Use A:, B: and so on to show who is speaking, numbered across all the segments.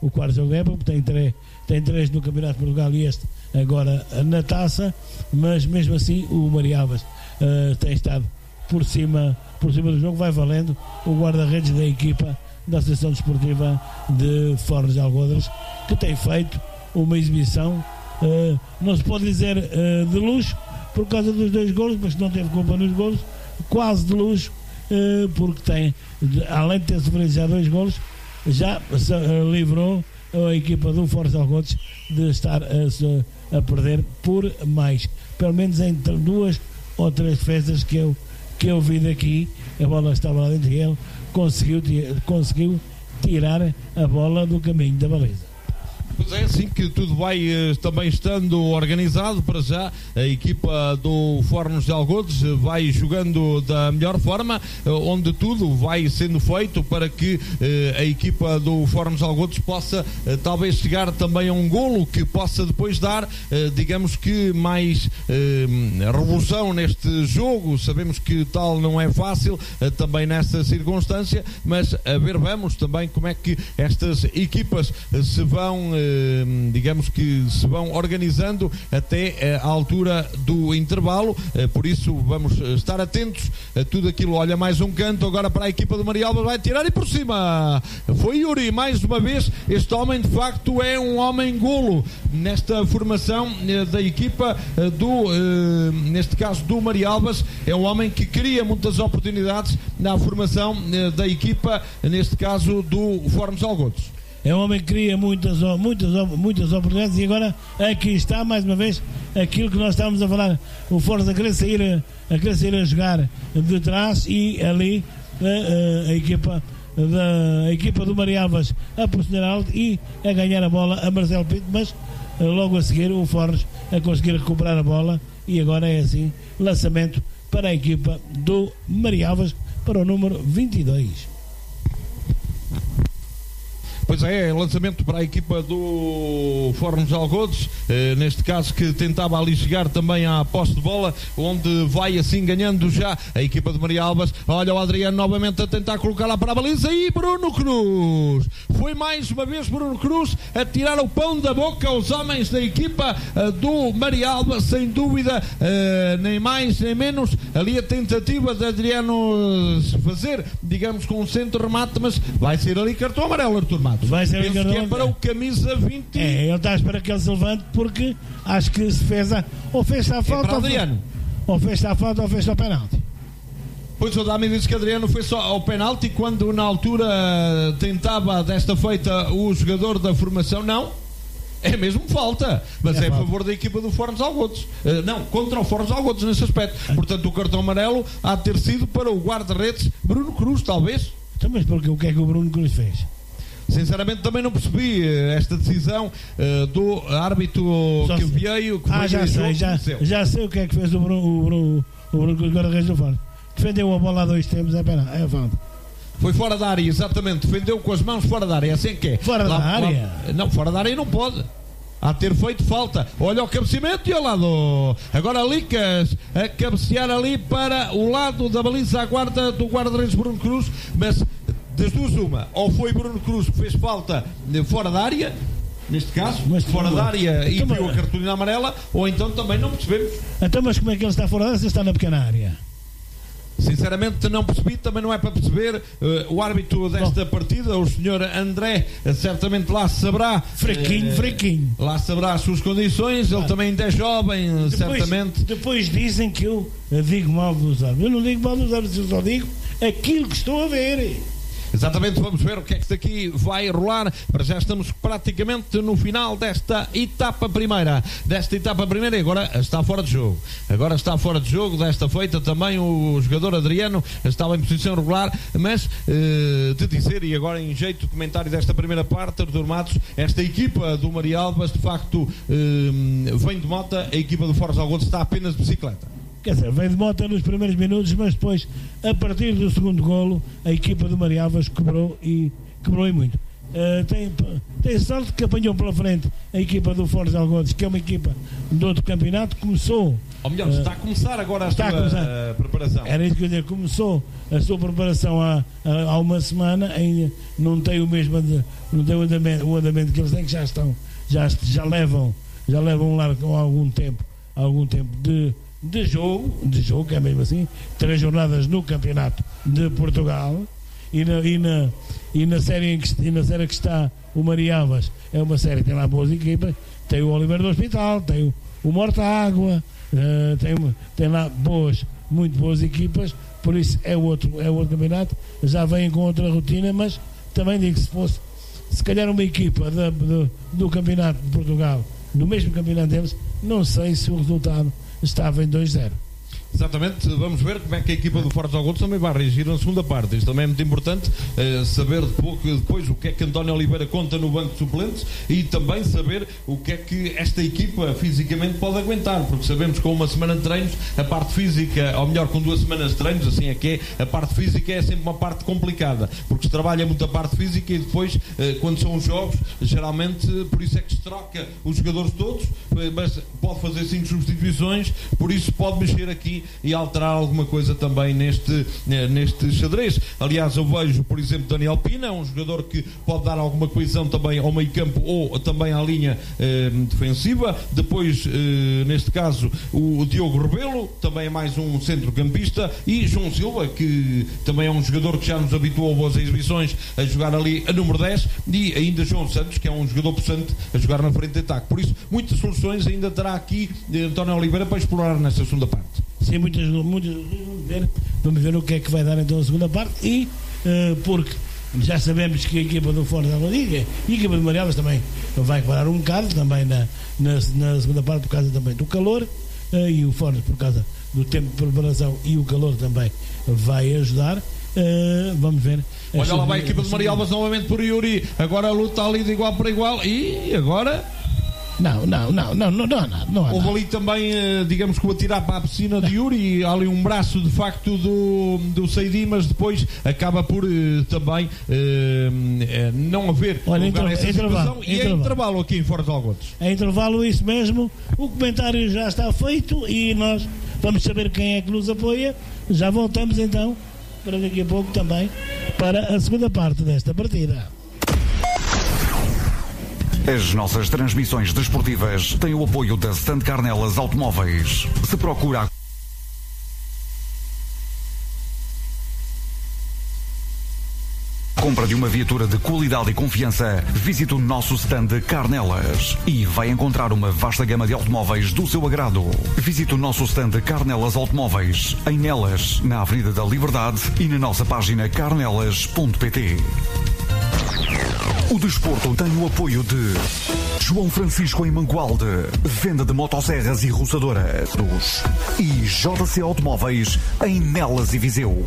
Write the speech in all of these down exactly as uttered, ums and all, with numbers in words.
A: o quarto jogo da época, tem três, tem três no Campeonato de Portugal e este agora na Taça, mas mesmo assim o Marialvas uh, tem estado por cima, por cima do jogo, vai valendo o guarda-redes da equipa da Associação Desportiva de Fornos de Algodres, que tem feito uma exibição, uh, não se pode dizer uh, de luxo, por causa dos dois golos, mas não teve culpa nos golos, quase de luxo, uh, porque tem, de, além de ter sofrido já dois golos, já uh, livrou a equipa do Fornos de Algodres de estar a, a perder por mais, pelo menos em duas ou três defesas que eu, que eu vi daqui, a bola estava lá dentro e ele conseguiu, conseguiu tirar a bola do caminho da baliza.
B: Pois é, assim que tudo vai eh, também estando organizado para já, a equipa do Fornos de Algodres vai jogando da melhor forma, eh, onde tudo vai sendo feito para que eh, a equipa do Fornos de Algodres possa eh, talvez chegar também a um golo que possa depois dar, eh, digamos que mais eh, revolução neste jogo. Sabemos que tal não é fácil eh, também nessa circunstância, mas a ver, vamos também como é que estas equipas eh, se vão eh, digamos que se vão organizando até a altura do intervalo, por isso vamos estar atentos a tudo aquilo. Olha, mais um canto agora para a equipa do Marialvas, vai tirar e por cima foi Yuri, mais uma vez. Este homem de facto é um homem golo nesta formação da equipa do, neste caso do Marialvas, é um homem que cria muitas oportunidades na formação da equipa, neste caso do Fornos de Algodres.
A: É um homem que cria muitas, muitas, muitas oportunidades e agora aqui está mais uma vez aquilo que nós estávamos a falar, o Fornos a querer sair a, a, querer sair a jogar de trás e ali a, a, a equipa da, a equipa do Marialvas a pressionar e a ganhar a bola a Marcelo Pinto, mas logo a seguir o Fornos a conseguir recuperar a bola e agora é assim, lançamento para a equipa do Marialvas para o número vinte e dois.
B: Pois é, lançamento para a equipa do Fornos de Algodres, eh, neste caso que tentava ali chegar também à posse de bola, onde vai assim ganhando já a equipa de Marialvas. Olha o Adriano novamente a tentar colocar lá para a baliza e Bruno Cruz. Foi mais uma vez Bruno Cruz a tirar o pão da boca aos homens da equipa eh, do Marialvas, sem dúvida, eh, nem mais nem menos. Ali a tentativa de Adriano fazer, digamos, com um centro remate, mas vai ser ali cartão amarelo, Artur Matos.
A: Vai ser
B: Penso que é para o camisa vinte.
A: É, ele está à espera que ele se levante porque acho que se fez a, ou fez a falta,
B: é Adriano.
A: Ou fez a falta ou fez ao penalti.
B: Pois o Dami disse que Adriano foi só ao penalti quando na altura tentava desta feita o jogador da formação. Não, é mesmo falta, mas é, é a favor da equipa do Fornos de Algodres, uh, não, contra o Fornos de Algodres nesse aspecto. Portanto o cartão amarelo há de ter sido para o guarda-redes Bruno Cruz, talvez.
A: Então, mas porque o que é que o Bruno Cruz fez?
B: Sinceramente também não percebi uh, esta decisão uh, do árbitro Só que sei. veio que
A: ah, já sei, já, já sei o que é que fez o Bruno, o Bruno, o Bruno Cruz, guarda-redes do Fornos. Defendeu a bola há dois tempos, é pena, é falta.
B: Foi fora da área, exatamente, defendeu com as mãos fora da área, é assim que é.
A: Fora lá, da área?
B: Lá, não, fora da área não pode. Há de ter feito falta. Olha o cabeceamento e ao lado. Agora Licas a cabecear ali para o lado da baliza à guarda do guarda-redes Bruno Cruz, mas das duas uma, ou foi Bruno Cruz que fez falta fora da área, neste caso, mas fora da área e viu a cartolina amarela, ou então também não percebemos.
A: Então, mas como é que ele está fora da área se está na pequena área?
B: Sinceramente não percebi, também não é para perceber. Uh, o árbitro desta Bom. partida, o senhor André, uh, certamente lá saberá.
A: Frequinho, uh, frequinho.
B: Lá saberá as suas condições, ele ah. também ainda é jovem, depois, certamente.
A: Depois dizem que eu digo mal dos árbitros. Eu não digo mal dos árbitros, eu só digo aquilo que estou a ver.
B: Exatamente, vamos ver o que é que daqui vai rolar. Para já estamos praticamente no final desta etapa primeira. Desta etapa primeira e agora está fora de jogo. Agora está fora de jogo. Desta feita também o jogador Adriano estava em posição regular. Mas eh, de dizer, e agora em jeito de comentário desta primeira parte, Artur Matos, esta equipa do Marialvas de facto eh, vem de moto. A equipa do Fornos de Algodres está apenas de bicicleta.
A: Quer dizer, vem de moto nos primeiros minutos, mas depois, a partir do segundo golo, a equipa do Marialvas quebrou e quebrou e muito. uh, tem, tem sorte que apanhou pela frente a equipa do Fortes de Algodes, que é uma equipa do outro campeonato, começou...
B: Ou melhor, uh, está a começar agora a
A: sua
B: a preparação.
A: Era isso que eu ia dizer, começou a sua preparação há, há uma semana, ainda não tem o mesmo não tem o andamento, o andamento que eles têm, que já estão, já, já levam, já levam lá com algum tempo, algum tempo de, de jogo, de jogo, que é mesmo assim, três jornadas no campeonato de Portugal, e na, e na, e na, série, em que, e na série que está o Mariavas, é uma série que tem lá boas equipas, tem o Oliveira do Hospital, tem o, o Mortágua, uh, tem, tem lá boas, muito boas equipas, por isso é outro, é outro campeonato, já vêm com outra rotina, mas também digo, se fosse se calhar uma equipa da, do, do campeonato de Portugal, no mesmo campeonato deles, não sei se o resultado estava em dois zero.
B: Exatamente, vamos ver como é que a equipa do Fortes Algodos também vai reagir na segunda parte. Isto também é muito importante, eh, saber depois, depois o que é que António Oliveira conta no banco de suplentes e também saber o que é que esta equipa fisicamente pode aguentar, porque sabemos que com uma semana de treinos, a parte física, ou melhor, com duas semanas de treinos, assim é que é, a parte física é sempre uma parte complicada, porque se trabalha muito a parte física e depois, eh, quando são os jogos, geralmente, por isso é que se troca os jogadores todos, eh, mas pode fazer cinco substituições, por isso pode mexer aqui e alterar alguma coisa também neste, neste xadrez. Aliás, eu vejo, por exemplo, Daniel Pina, um jogador que pode dar alguma coesão também ao meio campo ou também à linha eh, defensiva. Depois, eh, neste caso, o, o Diogo Rebelo, também é mais um centrocampista, e João Silva, que também é um jogador que já nos habituou a boas exibições a jogar ali a número dez, e ainda João Santos, que é um jogador possante a jogar na frente de ataque. Por isso, muitas soluções ainda terá aqui de António Oliveira para explorar nesta segunda parte.
A: Sim, muitas, muitas vamos ver, vamos ver o que é que vai dar então a segunda parte, e uh, porque já sabemos que a equipa do Fortes da Liga e a equipa de Marialas também vai parar um bocado também na, na, na segunda parte, por causa também do calor, uh, e o Fortes por causa do tempo de preparação, e o calor também vai ajudar. Uh, vamos ver.
B: Olha lá vai a equipa de Marialas novamente por Yuri, agora a luta ali de igual para igual, e agora...
A: Não, não, não, não, não, não há nada. Não há
B: Houve
A: nada.
B: ali também, digamos que o atirar para a piscina de Yuri, e há ali um braço de facto do, do Seidi, mas depois acaba por também eh, não haver
A: Olha,
B: lugar nessa situação, e
A: intervalo.
B: é intervalo aqui em Fortes de Algodos.
A: É intervalo, isso mesmo. O comentário já está feito e nós vamos saber quem é que nos apoia. Já voltamos então para daqui a pouco também para a segunda parte desta partida.
C: As nossas transmissões desportivas têm o apoio da Stand Carnelas Automóveis. Se procura a compra de uma viatura de qualidade e confiança, visite o nosso stand Carnelas e vai encontrar uma vasta gama de automóveis do seu agrado. Visite o nosso stand Carnelas Automóveis em Nelas, na Avenida da Liberdade, e na nossa página carnelas ponto pt. O desporto tem o apoio de João Francisco em Mangualde, venda de motosserras e roçadoras, e J C Automóveis em Nelas e Viseu.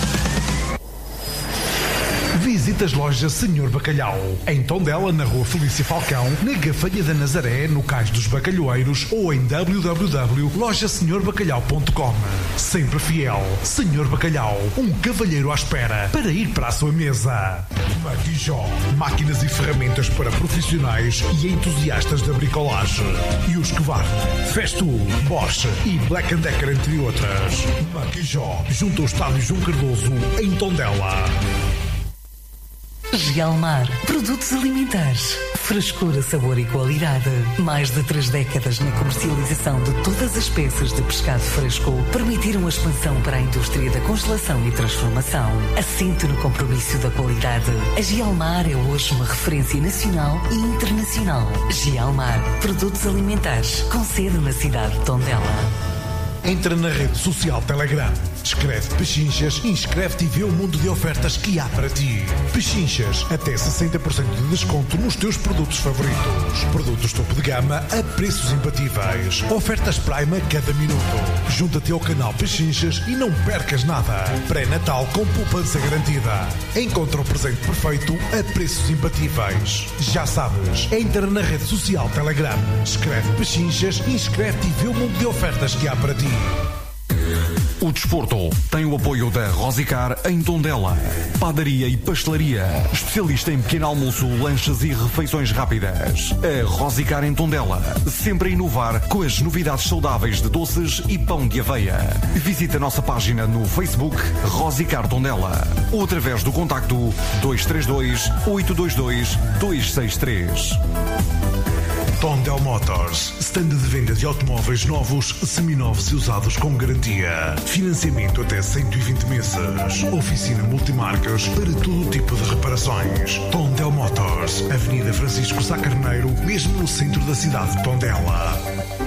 D: Visite as lojas Senhor Bacalhau, em Tondela, na Rua Felícia Falcão, na Gafanha da Nazaré, no Cais dos Bacalhoeiros, ou em w w w ponto loja senhor bacalhau ponto com. Sempre fiel, Senhor Bacalhau, um cavalheiro à espera para ir para a sua mesa. Maquijó, máquinas e ferramentas para profissionais e entusiastas da bricolagem. E os Husqvarna, Festool, Bosch e Black and Decker, entre outras. Maquijó, junto ao Estádio João Cardoso, em Tondela.
E: Gialmar, produtos alimentares, frescura, sabor e qualidade. Mais de três décadas na comercialização de todas as espécies de pescado fresco permitiram a expansão para a indústria da congelação e transformação. Assente no compromisso da qualidade. A Gialmar é hoje uma referência nacional e internacional. Gialmar, produtos alimentares, com sede na cidade de Tondela.
D: Entra na rede social Telegram, escreve Pechinchas, inscreve-te e vê o mundo de ofertas que há para ti. Pechinchas, até sessenta por cento de desconto nos teus produtos favoritos. Produtos topo de gama a preços imbatíveis. Ofertas Prime a cada minuto. Junta-te ao canal Pechinchas e não percas nada. Pré-Natal com poupança garantida. Encontra o presente perfeito a preços imbatíveis. Já sabes, entra na rede social Telegram, escreve Pechinchas, inscreve-te e vê o mundo de ofertas que há para ti.
C: O desporto tem o apoio da Rosicar em Tondela. Padaria e pastelaria, especialista em pequeno almoço, lanches e refeições rápidas. A Rosicar em Tondela, sempre a inovar com as novidades saudáveis de doces e pão de aveia. Visite a nossa página no Facebook Rosicar Tondela ou através do contacto dois três dois, oito dois dois, dois seis três.
D: Tondel Motors, stand de venda de automóveis novos, seminovos e usados com garantia. Financiamento até cento e vinte meses. Oficina multimarcas para todo tipo de reparações. Tondel Motors, Avenida Francisco Sá Carneiro, mesmo no centro da cidade de Tondela.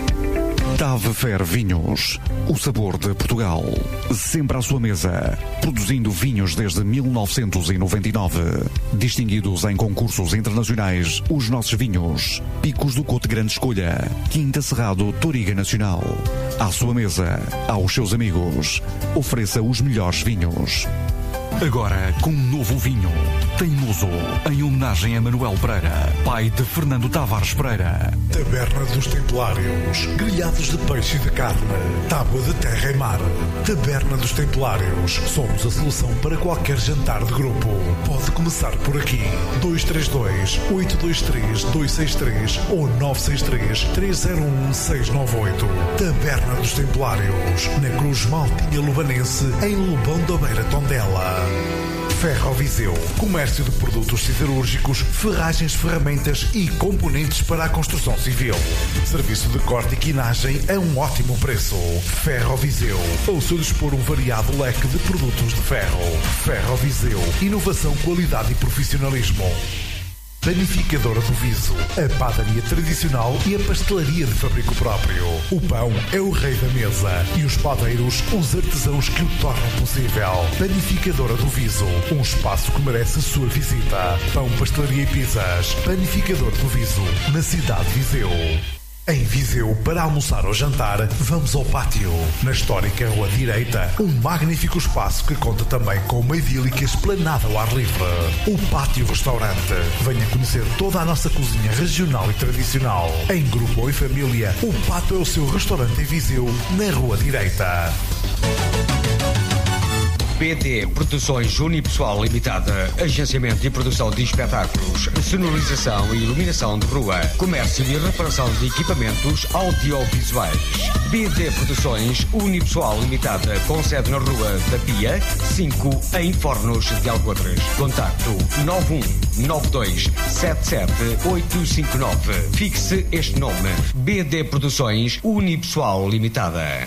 C: Tave Fer Vinhos, o sabor de Portugal, sempre à sua mesa, produzindo vinhos desde mil novecentos e noventa e nove, distinguidos em concursos internacionais, os nossos vinhos, Picos do Cote Grande Escolha, Quinta Cerrado Toriga Nacional, à sua mesa, aos seus amigos, ofereça os melhores vinhos. Agora com um novo vinho, Teimoso, em homenagem a Manuel Pereira, pai de Fernando Tavares Pereira.
D: Taberna dos Templários, grelhados de peixe e de carne, tábua de terra e mar. Taberna dos Templários, somos a solução para qualquer jantar de grupo. Pode começar por aqui. dois três dois, oito dois três, dois seis três ou nove seis três, três zero um, seis nove oito. Taberna dos Templários, na Cruz Maltinha Lubanense, em Lobão da Beira, Tondela. Ferroviseu, comércio de produtos siderúrgicos, ferragens, ferramentas e componentes para a construção civil. Serviço de corte e quinagem a um ótimo preço. Ferroviseu, ao seu dispor um variado leque de produtos de ferro. Ferroviseu, inovação, qualidade e profissionalismo. Panificadora do Viso, a padaria tradicional e a pastelaria de fabrico próprio. O pão é o rei da mesa e os padeiros, os artesãos que o tornam possível. Panificadora do Viso, um espaço que merece a sua visita. Pão, pastelaria e pizzas. Panificadora do Viso, na cidade de Viseu. Em Viseu, para almoçar ou jantar, vamos ao Pátio. Na histórica Rua Direita, um magnífico espaço que conta também com uma idílica esplanada ao ar livre. O Pátio Restaurante. Venha conhecer toda a nossa cozinha regional e tradicional. Em grupo ou em família, o Pátio é o seu restaurante em Viseu, na Rua Direita.
F: B D Produções Unipessoal Limitada, agenciamento e produção de espetáculos, sonorização e iluminação de rua, comércio e reparação de equipamentos audiovisuais. B D Produções Unipessoal Limitada, com sede na Rua da Pia, cinco, em Fornos de Algodres. Contacto nove um nove dois sete sete oito cinco nove. Fixe este nome: B D Produções Unipessoal Limitada.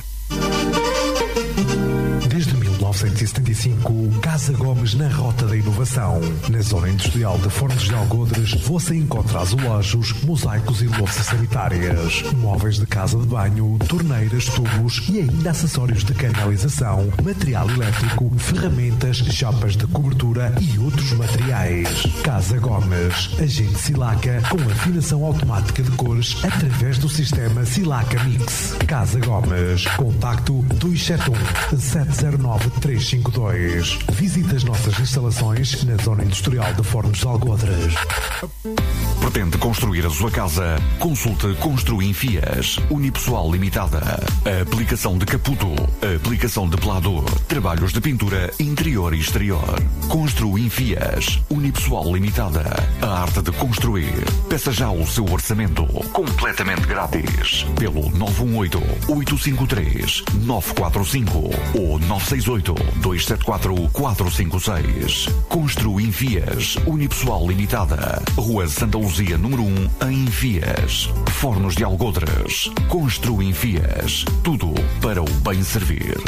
D: Desde mil novecentos e setenta e cinco, Casa Gomes na Rota da Inovação. Na zona industrial de Fornos de Algodres, você encontra azulejos, mosaicos e louças sanitárias, móveis de casa de banho, torneiras, tubos e ainda acessórios de canalização, material elétrico, ferramentas, chapas de cobertura e outros materiais. Casa Gomes, agente Silaca com afinação automática de cores através do sistema Silaca Mix. Casa Gomes, contacto dois sete um, sete zero nove, três cinco dois. Visite as nossas instalações na zona industrial de Fornos de Algodres.
C: Pretende construir a sua casa? Consulte Construim Fias, Unipessoal Limitada. A aplicação de caputo, a aplicação de pelador, trabalhos de pintura interior e exterior. Construim Fias, Unipessoal Limitada. A arte de construir. Peça já o seu orçamento, completamente grátis, pelo nove um oito, oito cinco três, nove quatro cinco ou nove seis oito, dois sete quatro, quatro cinco seis. Construim Fias, Unipessoal Limitada. Rua Santa Luzia, número um, em Fias. Fornos de Algodres. Construim Fias. Tudo para o bem servir.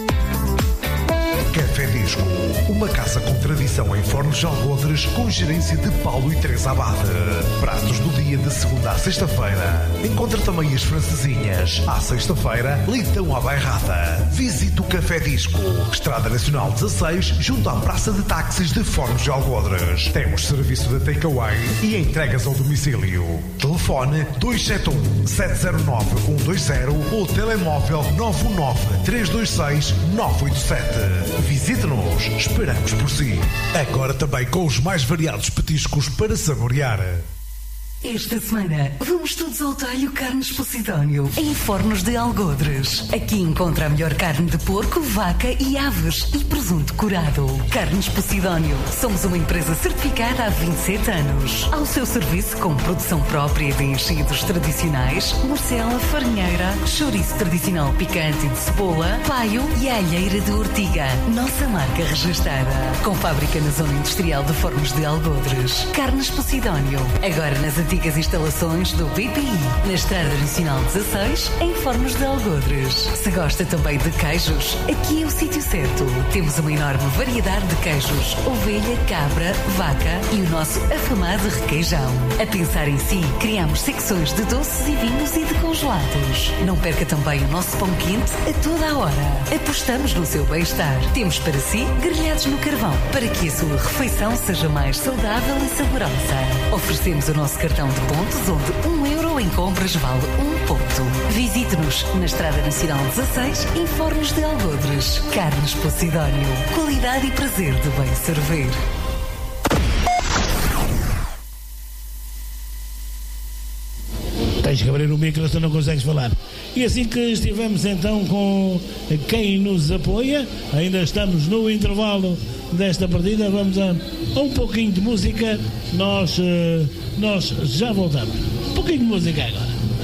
D: Café Disco, uma casa com tradição em Fornos de Algodres, com gerência de Paulo e Teresa Abade. Pratos do dia de segunda a sexta-feira. Encontra também as francesinhas. À sexta-feira, leitão à bairrada. Visite o Café Disco, Estrada Nacional dezasseis, junto à Praça de Táxis de Fornos de Algodres. Temos serviço de takeaway e entregas ao domicílio. Telefone dois sete um, sete zero nove, um dois zero ou telemóvel nove um nove, três dois seis, nove oito sete. Visite-nos, esperamos por si. Agora também com os mais variados petiscos para saborear.
E: Esta semana vamos todos ao talho Carnes Posidónio, em Fornos de Algodres. Aqui encontra a melhor carne de porco, vaca e aves e presunto curado. Carnes Posidónio. Somos uma empresa certificada há vinte e sete anos. Ao seu serviço com produção própria de enchidos tradicionais, morcela, farinheira, chouriço tradicional picante de cebola, paio e alheira de ortiga. Nossa marca registada. Com fábrica na zona industrial de Fornos de Algodres. Carnes Posidónio. Agora nas antigas instalações do B P I, na Estrada Nacional dezasseis, em Fornos de Algodres. Se gosta também de queijos, aqui é o sítio certo. Temos uma enorme variedade de queijos, ovelha, cabra, vaca e o nosso afamado requeijão. A pensar em si, criamos secções de doces e vinhos e de congelados. Não perca também o nosso pão quente a toda a hora. Apostamos no seu bem-estar. Temos para si grelhados no carvão, para que a sua refeição seja mais saudável e saborosa. Oferecemos o nosso cartão de pontos, onde um euro em compras vale um ponto. Visite-nos na Estrada Nacional dezasseis, em Fornos de Algodres. Carnes Posidónio. Qualidade e prazer de bem servir.
A: Tens que abrir o micro, se não consegues falar. E assim que estivemos então com quem nos apoia, ainda estamos no intervalo desta partida, vamos a, a um pouquinho de música, nós, nós já voltamos. Um pouquinho de música agora.